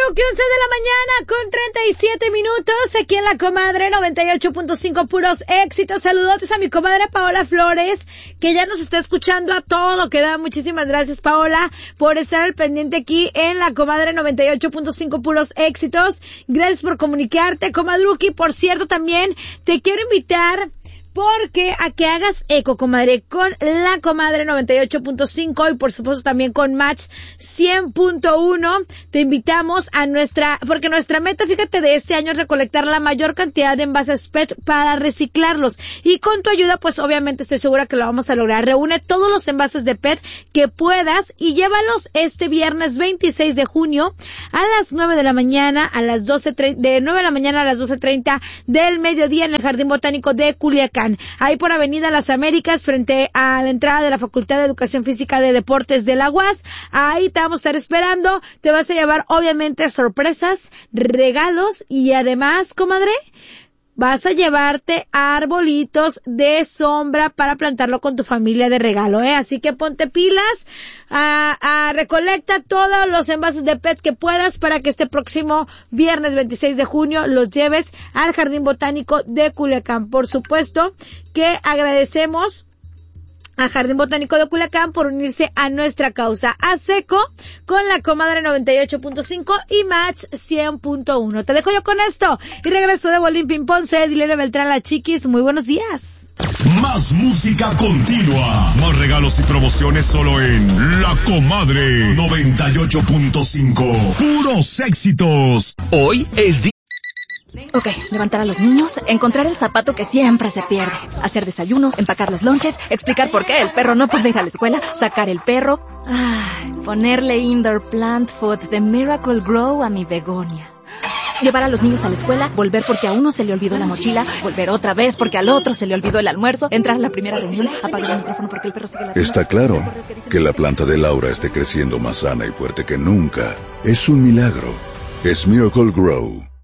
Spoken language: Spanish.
Maruki, 11 de la mañana con 37 minutos, aquí en La Comadre 98.5, puros éxitos. Saludotes a mi comadre Paola Flores, que ya nos está escuchando a todo lo que da. Muchísimas gracias, Paola, por estar al pendiente aquí en La Comadre 98.5, puros éxitos. Gracias por comunicarte, comadruki. Por cierto, también te quiero invitar porque a que hagas eco, comadre, con La Comadre 98.5 y por supuesto también con Match 100.1. Te invitamos a porque nuestra meta, fíjate, de este año es recolectar la mayor cantidad de envases PET para reciclarlos. Y con tu ayuda, pues obviamente estoy segura que lo vamos a lograr. Reúne todos los envases de PET que puedas y llévalos este viernes 26 de junio a las 9 de la mañana, a las 12:30, de 9 de la mañana a las 12:30 del mediodía en el Jardín Botánico de Culiacán. Ahí por Avenida Las Américas, frente a la entrada de la Facultad de Educación Física de Deportes de la UAS. Ahí te vamos a estar esperando. Te vas a llevar, obviamente, sorpresas, regalos y además, comadre, vas a llevarte arbolitos de sombra para plantarlo con tu familia de regalo, Así que ponte pilas, recolecta todos los envases de PET que puedas para que este próximo viernes 26 de junio los lleves al Jardín Botánico de Culiacán. Por supuesto que agradecemos a Jardín Botánico de Culiacán por unirse a nuestra causa. A seco con La Comadre 98.5 y Match 100.1. Te dejo yo con esto y regreso de Bolín Pimpón. Soy Edilene Beltrán, la Chiquis. Muy buenos días. Más música continua. Más regalos y promociones solo en La Comadre 98.5. Puros éxitos. Hoy es día. Ok, levantar a los niños, encontrar el zapato que siempre se pierde, hacer desayuno, empacar los lonches, explicar por qué el perro no puede ir a la escuela, sacar el perro, ponerle indoor plant food de Miracle Grow a mi begonia. Llevar a los niños a la escuela, volver porque a uno se le olvidó la mochila, volver otra vez porque al otro se le olvidó el almuerzo, entrar a la primera reunión, apagar el micrófono porque el perro sigue la... Está claro que la planta de Laura esté creciendo más sana y fuerte que nunca. Es un milagro. Es Miracle Grow.